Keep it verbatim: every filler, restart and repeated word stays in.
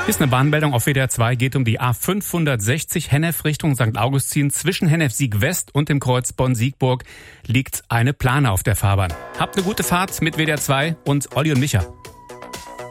Hier ist eine Bahnmeldung auf W D R zwei, geht um die A fünfhundertsechzig Hennef Richtung Sankt Augustin. Zwischen Hennef-Sieg West und dem Kreuz Bonn-Siegburg liegt eine Plane auf der Fahrbahn. Habt eine gute Fahrt mit W D R zwei und Olli und Micha.